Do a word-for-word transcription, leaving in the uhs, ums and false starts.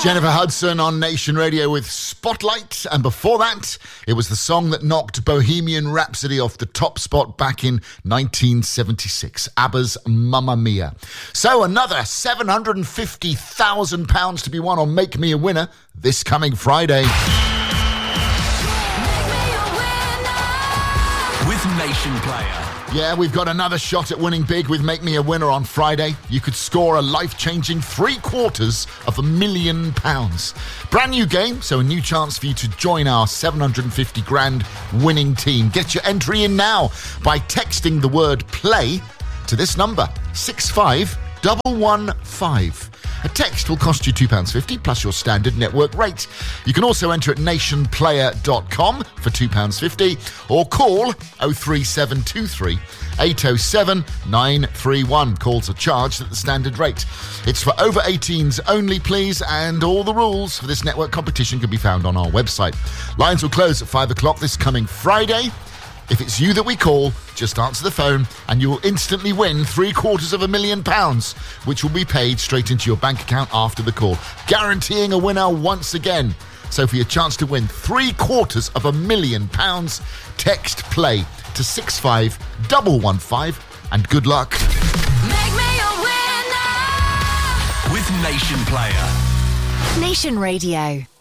Jennifer Hudson on Nation Radio with Spotlight, and before that, it was the song that knocked Bohemian Rhapsody off the top spot back in nineteen seventy-six, ABBA's Mamma Mia. So another seven hundred fifty thousand pounds to be won on Make Me a Winner this coming Friday. With Nation Player. Yeah, we've got another shot at winning big with Make Me a Winner on Friday. You could score a life-changing three quarters of a million pounds. Brand new game, so a new chance for you to join our seven hundred fifty grand winning team. Get your entry in now by texting the word play to this number, six five one one five. A text will cost you two pounds fifty plus your standard network rate. You can also enter at nation player dot com for two pounds fifty or call oh three seven two three eight oh seven nine three one. Calls are charged at the standard rate. It's for over eighteens only, please, and all the rules for this network competition can be found on our website. Lines will close at five o'clock this coming Friday. If it's you that we call, just answer the phone and you will instantly win three quarters of a million pounds, which will be paid straight into your bank account after the call, guaranteeing a winner once again. So for your chance to win three quarters of a million pounds, text play to six five one one five and good luck. Make me a winner with Nation Player. Nation Radio.